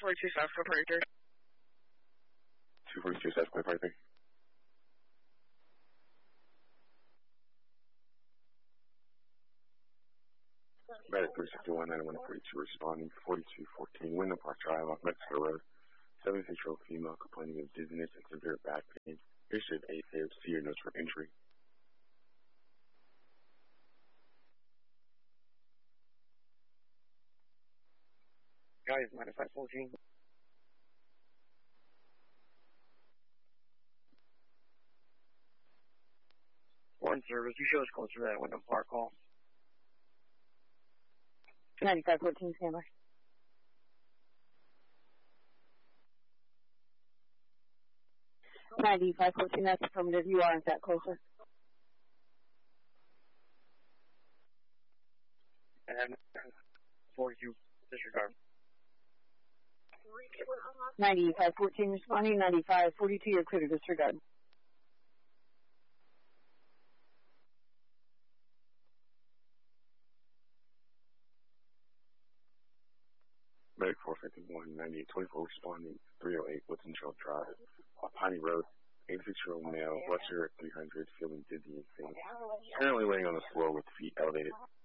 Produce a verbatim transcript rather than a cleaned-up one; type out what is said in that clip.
forty-two South Square Parker. two forty-two South Square Parker. Medic three sixty-one ninety-one forty-two responding forty-two fourteen Wyndham Park Drive off Mexico Road. seventy-six-year-old female complaining of dizziness and severe back pain. History of AFib, see your notes for injury. Guys, minus five fourteen. One service, you show us closer to that Wyndham Park call. ninety-five fourteen, standby. ninety-five fourteen, that's affirmative. You are in fact closer. And forty-two, disregard. ninety-five fourteen responding, ninety-five forty-two, you're clear to disregard. Medic four fifty-one ninety-eight twenty-four responding three oh eight Woodson Trail Drive, Piney Road. eighty-six-year-old male, Western three hundred, feeling dizzy and faint. Currently laying on the floor with feet elevated.